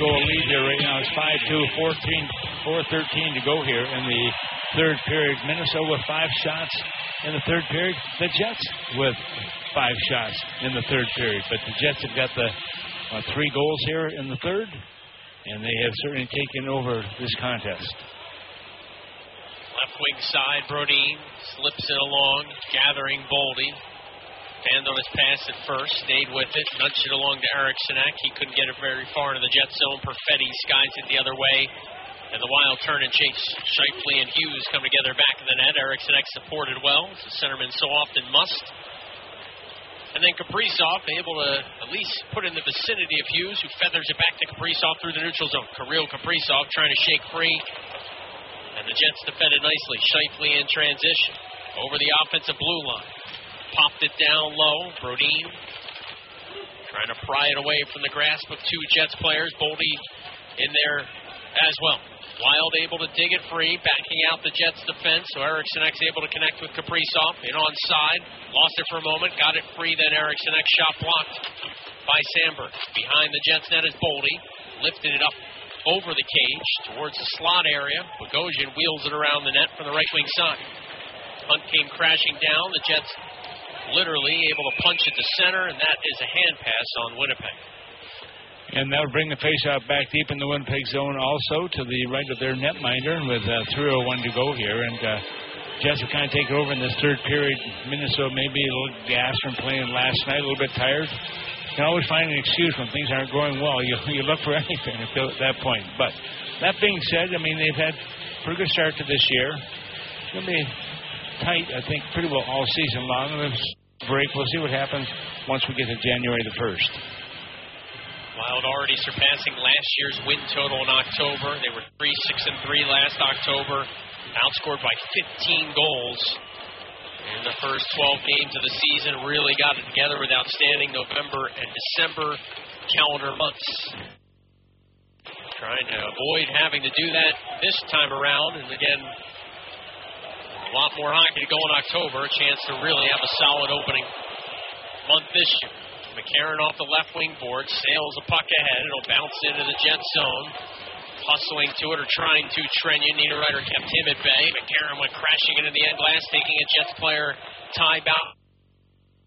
3-goal lead here right now. It's 5-2, 4:13 to go here in the third period. Minnesota with 5 shots in the third period. The Jets with 5 shots in the third period. But the Jets have got the 3 goals here in the third, and they have certainly taken over this contest. Left wing side, Brodin slips it along, gathering Boldy. Hand on his pass at first, stayed with it, nudged it along to Eriksson Ek. He couldn't get it very far into the Jet zone. Perfetti skies it the other way. And the Wild turn and chase. Scheifele and Hughes come together back in the net. Eriksson Ek supported well, as the centerman so often must. And then Kaprizov able to at least put in the vicinity of Hughes, who feathers it back to Kaprizov through the neutral zone. Kirill Kaprizov trying to shake free. And the Jets defended nicely. Scheifele in transition. Over the offensive blue line. Popped it down low. Brodin trying to pry it away from the grasp of 2 Jets players. Boldy in there as well. Wild able to dig it free, backing out the Jets defense. So Eriksson Ek's able to connect with Kaprizov. In onside. Lost it for a moment. Got it free. Then Eriksson Ek shot blocked by Sandberg. Behind the Jets net is Boldy. Lifted it up over the cage towards the slot area. Bogosian wheels it around the net from the right wing side. Hunt came crashing down. The Jets literally able to punch it to center, and that is a hand pass on Winnipeg. And that'll bring the faceoff back deep in the Winnipeg zone also to the right of their netminder with 3:01 to go here. And Jets will kind of take over in this third period. Minnesota may be a little gassed from playing last night, a little bit tired. You can always find an excuse when things aren't going well. You look for anything at that point. But that being said, I mean, they've had a pretty good start to this year. It's going to be tight, I think, pretty well all season long. And this break, we'll see what happens once we get to January the 1st. Wild already surpassing last year's win total in October. They were 3-6-3 last October, outscored by 15 goals in the first 12 games of the season. Really got it together with outstanding November and December calendar months. Trying to avoid having to do that this time around, and again, a lot more hockey to go in October. A chance to really have a solid opening month this year. McCarron off the left wing board, sails a puck ahead. It'll bounce into the Jet zone. Hustling to it or trying to Trenyon. Niederreiter kept him at bay. McCarron went crashing into the end glass, taking a Jets player. Ty Bauer